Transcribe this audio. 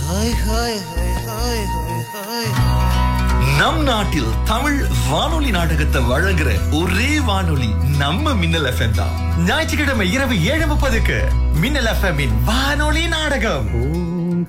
Hi hi hi hi hi hi. நம் நாட்டில் தமிழ் வானொலி நாடகத்தை வழங்குற ஒரே வானொலி நம்ம மின்னல் எஃப்எம் தான். ஞாயிற்றுக்கிழமை இரவு 7:30க்கு மின்னல் எஃப்எம் வானொலி நாடகம்.